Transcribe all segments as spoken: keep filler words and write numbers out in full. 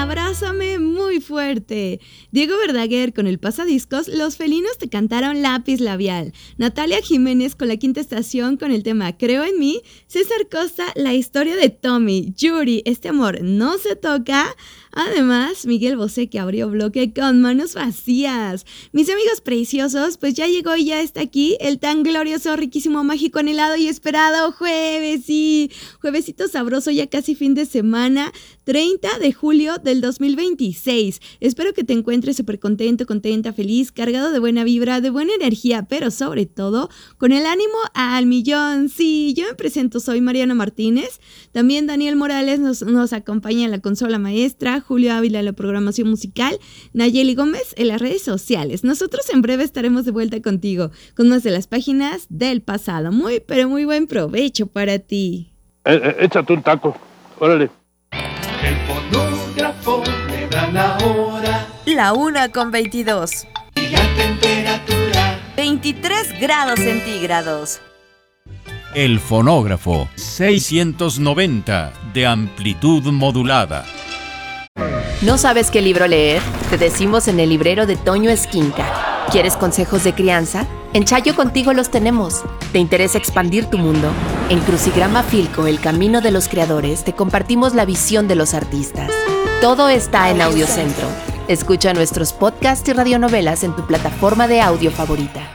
Abrázame muy fuerte. Diego Verdaguer con el pasadiscos, Los Felinos te cantaron Lápiz Labial. Natalia Jiménez con La Quinta Estación con el tema Creo en mí. César Costa, La Historia de Tommy. Yuri, Este amor no se toca. Además, Miguel Bosé que abrió bloque con Manos Vacías. Mis amigos preciosos, pues ya llegó y ya está aquí el tan glorioso, riquísimo, mágico, anhelado y esperado jueves, sí, juevesito sabroso, ya casi fin de semana, treinta de julio del dos mil veintiséis. Espero que te encuentres súper contento, contenta, feliz, cargado de buena vibra, de buena energía, pero sobre todo con el ánimo al millón. Sí, yo me presento, soy Mariana Martínez. También Daniel Morales nos, nos acompaña en la consola maestra, Julio Ávila en la programación musical, Nayeli Gómez en las redes sociales. Nosotros en breve estaremos de vuelta contigo con más de las páginas del pasado. Muy, pero muy buen provecho para ti. Eh, eh, échate un taco, órale. El fonógrafo me da la hora. La una con veintidós. Y la temperatura. veintitrés grados centígrados. El fonógrafo seiscientos noventa de amplitud modulada. ¿No sabes qué libro leer? Te decimos en el librero de Toño Esquinca. ¿Quieres consejos de crianza? En Chayo contigo los tenemos. ¿Te interesa expandir tu mundo? En Crucigrama Filco, El Camino de los Creadores, te compartimos la visión de los artistas. Todo está en Audiocentro. Escucha nuestros podcasts y radionovelas en tu plataforma de audio favorita.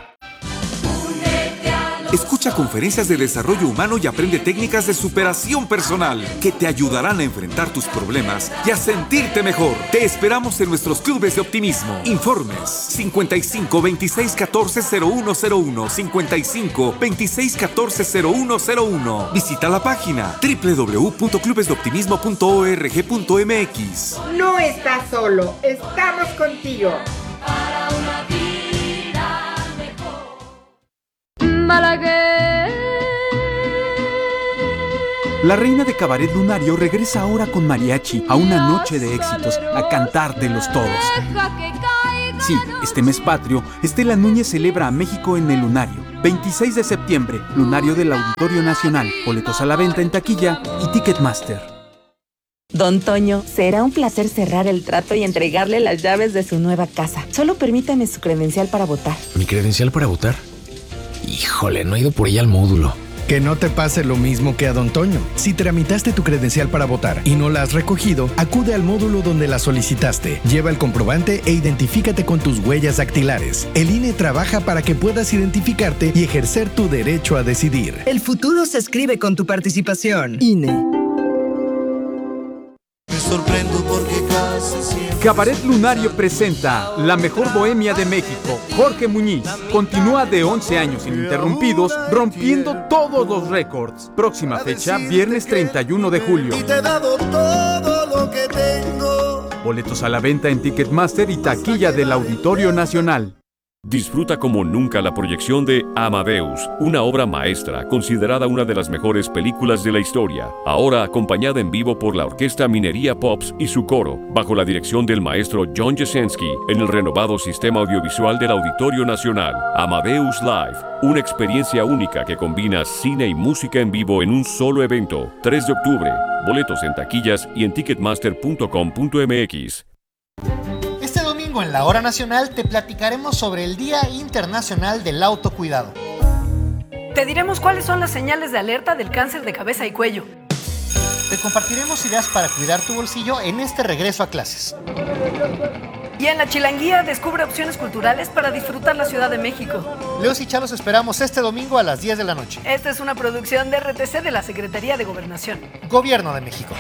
Escucha conferencias de desarrollo humano y aprende técnicas de superación personal que te ayudarán a enfrentar tus problemas y a sentirte mejor. Te esperamos en nuestros clubes de optimismo. Informes cincuenta y cinco, veintiséis, catorce, cero uno cero uno, cincuenta y cinco, veintiséis, catorce, cero uno cero uno. Visita la página doble u doble u doble u punto clubes de optimismo punto org punto m x. No estás solo, estamos contigo. Para una vida mejor. Balaguer. La reina de cabaret lunario regresa ahora con mariachi a una noche de éxitos, a cantártelos todos. Sí, este mes patrio, Estela Núñez celebra a México en el Lunario. veintiséis de septiembre, Lunario del Auditorio Nacional. Boletos a la venta en taquilla y Ticketmaster. Don Toño, será un placer cerrar el trato y entregarle las llaves de su nueva casa. Solo permítame su credencial para votar. ¿Mi credencial para votar? Híjole, no he ido por ella al módulo. Que no te pase lo mismo que a Don Toño. Si tramitaste tu credencial para votar y no la has recogido, acude al módulo donde la solicitaste. Lleva el comprobante e identifícate con tus huellas dactilares. El I N E trabaja para que puedas identificarte y ejercer tu derecho a decidir. El futuro se escribe con tu participación. I N E. Me sorprendo porque casi siempre. Cabaret Lunario presenta La Mejor Bohemia de México. Jorge Muñiz continúa de once años ininterrumpidos, rompiendo todos los récords. Próxima fecha, viernes treinta y uno de julio. Y te he dado todo lo que tengo. Boletos a la venta en Ticketmaster y taquilla del Auditorio Nacional. Disfruta como nunca la proyección de Amadeus, una obra maestra considerada una de las mejores películas de la historia, ahora acompañada en vivo por la Orquesta Minería Pops y su coro, bajo la dirección del maestro John Jasenski, en el renovado sistema audiovisual del Auditorio Nacional. Amadeus Live, una experiencia única que combina cine y música en vivo en un solo evento. tres de octubre, boletos en taquillas y en ticketmaster punto com punto m x. En la Hora Nacional te platicaremos sobre el Día Internacional del Autocuidado. Te diremos cuáles son las señales de alerta del cáncer de cabeza y cuello. Te compartiremos ideas para cuidar tu bolsillo en este regreso a clases. Y en la Chilanguía descubre opciones culturales para disfrutar la Ciudad de México. Leos y Chalos esperamos este domingo a las diez de la noche. Esta es una producción de R T C de la Secretaría de Gobernación. Gobierno de México.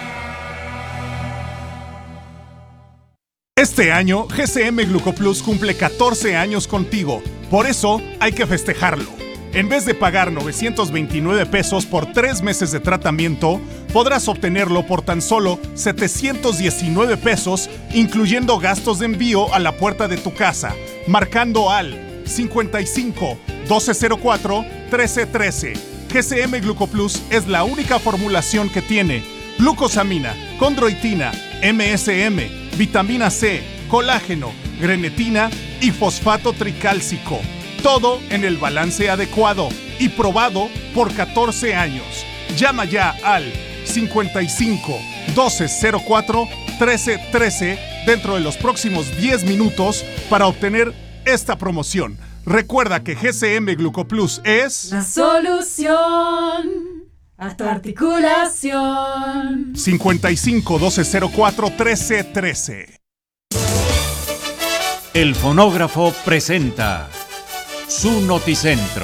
Este año, G C M Glucoplus cumple catorce años contigo. Por eso, hay que festejarlo. En vez de pagar novecientos veintinueve pesos por tres meses de tratamiento, podrás obtenerlo por tan solo setecientos diecinueve pesos, incluyendo gastos de envío a la puerta de tu casa, marcando al cincuenta y cinco, doce cero cuatro, trece trece. G C M Glucoplus es la única formulación que tiene glucosamina, condroitina, M S M, vitamina C, colágeno, grenetina y fosfato tricálcico. Todo en el balance adecuado y probado por catorce años. Llama ya al cincuenta y cinco, doce cero cuatro, trece trece dentro de los próximos diez minutos para obtener esta promoción. Recuerda que G C M Glucoplus es la solución a tu articulación. cincuenta y cinco, doce cero cuatro, trece trece. El fonógrafo presenta su noticentro.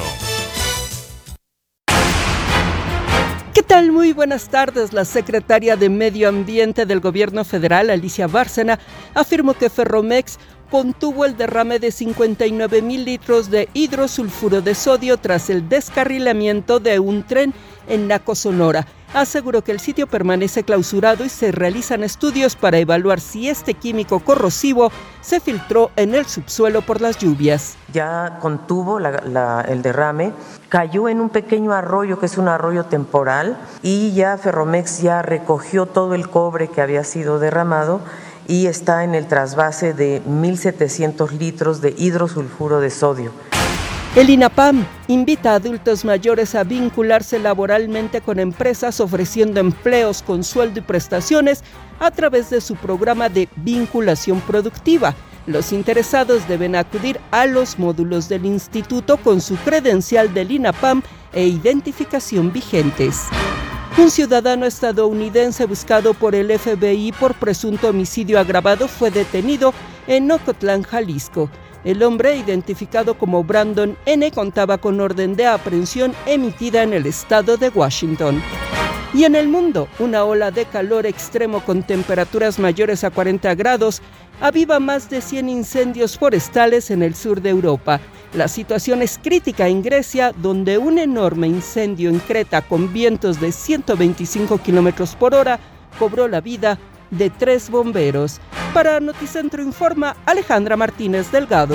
¿Qué tal? Muy buenas tardes. La secretaria de Medio Ambiente del Gobierno Federal, Alicia Bárcena, afirmó que Ferromex contuvo el derrame de cincuenta y nueve mil litros de hidrosulfuro de sodio tras el descarrilamiento de un tren en Naco, Sonora. Aseguró que el sitio permanece clausurado y se realizan estudios para evaluar si este químico corrosivo se filtró en el subsuelo por las lluvias. Ya contuvo la, la, el derrame, cayó en un pequeño arroyo que es un arroyo temporal y ya Ferromex ya recogió todo el cobre que había sido derramado y está en el trasvase de mil setecientos litros de hidrosulfuro de sodio. El INAPAM invita a adultos mayores a vincularse laboralmente con empresas ofreciendo empleos con sueldo y prestaciones a través de su programa de vinculación productiva. Los interesados deben acudir a los módulos del instituto con su credencial del INAPAM e identificación vigentes. Un ciudadano estadounidense buscado por el F B I por presunto homicidio agravado fue detenido en Ocotlán, Jalisco. El hombre, identificado como Brandon N., contaba con orden de aprehensión emitida en el estado de Washington. Y en el mundo, una ola de calor extremo con temperaturas mayores a cuarenta grados aviva más de cien incendios forestales en el sur de Europa. La situación es crítica en Grecia, donde un enorme incendio en Creta con vientos de ciento veinticinco kilómetros por hora cobró la vida de tres bomberos. Para Noticentro informa Alejandra Martínez Delgado.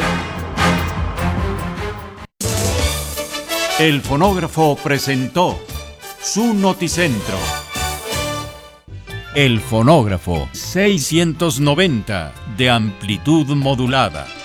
El fonógrafo presentó su noticentro. El fonógrafo seiscientos noventa de amplitud modulada.